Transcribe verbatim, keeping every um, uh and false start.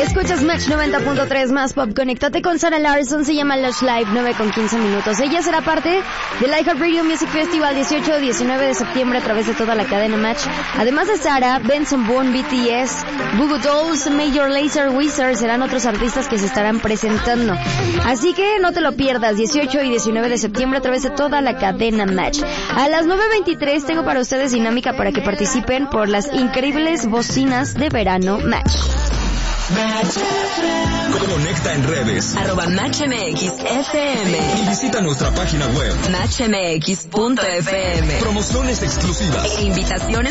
Escuchas Match noventa punto tres más pop. Conéctate con Sarah Larson, se llama Lush Live, nueve con quince minutos. Ella será parte del iHeartRadio Music Festival dieciocho a diecinueve de septiembre a través de toda la cadena Match. Además de Sarah, Benson Boone, B T S, Goo Goo Dolls, Major Lazer, Wizard serán otros artistas que se estarán presentando. Así que no te lo pierdas, dieciocho y diecinueve de septiembre a través de toda la cadena Match. A las nueve veintitrés tengo para ustedes dinámica para que participen por las increíbles bocinas de verano Match. Conecta en redes arroba Match M X F M y visita nuestra página web match m x punto f m. Promociones exclusivas E invitaciones